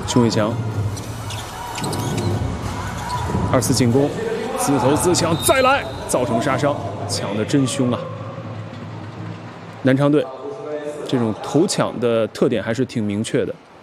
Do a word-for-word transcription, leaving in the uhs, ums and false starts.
熊伟强，二次进攻，自投自抢，再来，造成杀伤，抢得真凶啊！南昌队这种投抢的特点还是挺明确的。